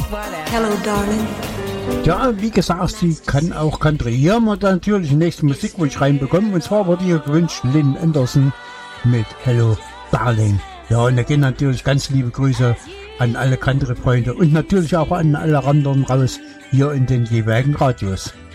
Hello, darling. Ja, wie gesagt, sie kann auch Country. Hier haben wir dann natürlich den nächsten Musikwunsch reinbekommen. Und zwar wurde hier gewünscht Lynn Anderson mit Hello, Darling. Ja, und da gehen natürlich ganz liebe Grüße an alle Country-Freunde und natürlich auch an alle anderen raus hier in den jeweiligen Radios.